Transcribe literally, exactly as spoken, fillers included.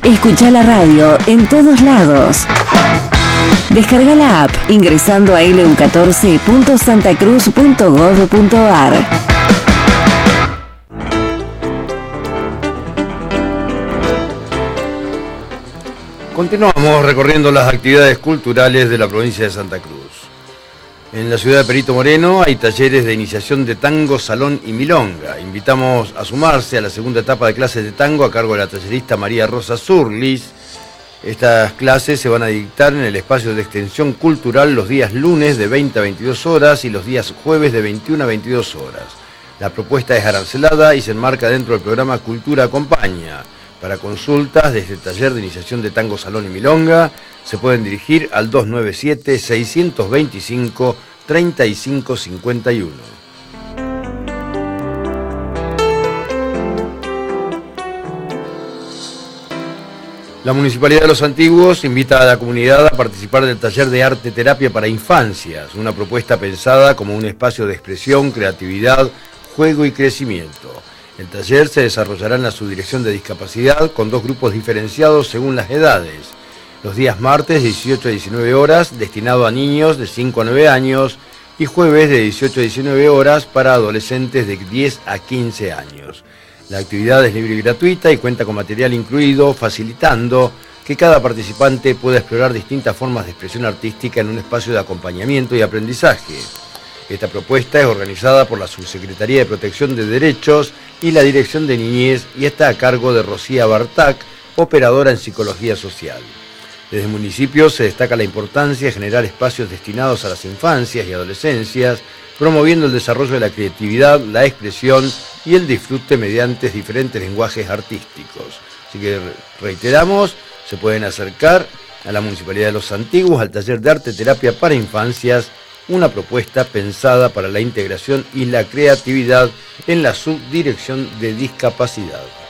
Escucha la radio en todos lados. Descarga la app ingresando a elu catorce punto santacruz punto gov punto ar. Continuamos recorriendo las actividades culturales de la provincia de Santa Cruz. En la ciudad de Perito Moreno hay talleres de iniciación de tango, salón y milonga. Invitamos a sumarse a la segunda etapa de clases de tango a cargo de la tallerista María Rosa Zurlis. Estas clases se van a dictar en el espacio de extensión cultural los días lunes de veinte a veintidós horas y los días jueves de veintiuna a veintidós horas. La propuesta es arancelada y se enmarca dentro del programa Cultura Acompaña. Para consultas de este taller de iniciación de tango, salón y milonga, se pueden dirigir al dos nueve siete, seis dos cinco, tres cinco cinco uno. La Municipalidad de Los Antiguos invita a la comunidad a participar del taller de arte terapia para infancias, una propuesta pensada como un espacio de expresión, creatividad, juego y crecimiento. El taller se desarrollará en la Subdirección de Discapacidad con dos grupos diferenciados según las edades. Los días martes de dieciocho a diecinueve horas, destinado a niños de cinco a nueve años, y jueves de dieciocho a diecinueve horas para adolescentes de diez a quince años. La actividad es libre y gratuita y cuenta con material incluido, facilitando que cada participante pueda explorar distintas formas de expresión artística en un espacio de acompañamiento y aprendizaje. Esta propuesta es organizada por la Subsecretaría de Protección de Derechos y la Dirección de Niñez y está a cargo de Rocía Bartac, operadora en Psicología Social. Desde el municipio se destaca la importancia de generar espacios destinados a las infancias y adolescencias, promoviendo el desarrollo de la creatividad, la expresión y el disfrute mediante diferentes lenguajes artísticos. Así que reiteramos, se pueden acercar a la Municipalidad de Los Antiguos al taller de arte terapia para infancias, una propuesta pensada para la integración y la creatividad en la Subdirección de Discapacidad.